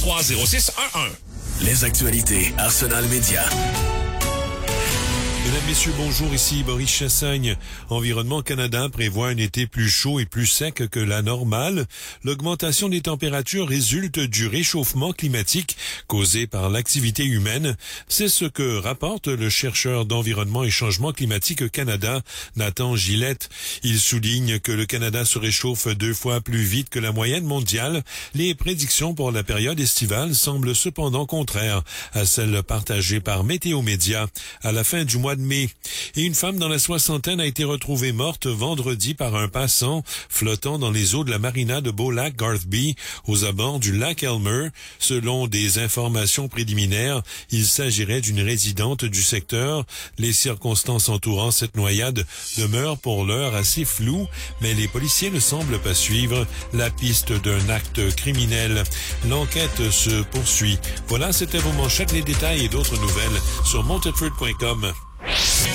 30611. Les actualités Arsenal Média. Mesdames, Messieurs, bonjour, ici Boris Chassagne. Environnement Canada prévoit un été plus chaud et plus sec que la normale. L'augmentation des températures résulte du réchauffement climatique causé par l'activité humaine. C'est ce que rapporte le chercheur d'Environnement et Changement climatique Canada, Nathan Gillette. Il souligne que le Canada se réchauffe 2 fois plus vite que la moyenne mondiale. Les prédictions pour la période estivale semblent cependant contraires à celles partagées par Météo Média à la fin du mois de mai. Et une femme dans la soixantaine a été retrouvée morte vendredi par un passant flottant dans les eaux de la marina de Beau-Lac Garthby aux abords du lac Elmer. Selon des informations préliminaires, il s'agirait d'une résidente du secteur. Les circonstances entourant cette noyade demeurent pour l'heure assez floues, mais les policiers ne semblent pas suivre la piste d'un acte criminel. L'enquête se poursuit. Voilà, c'était vos manchettes, les détails et d'autres nouvelles sur montedford.com.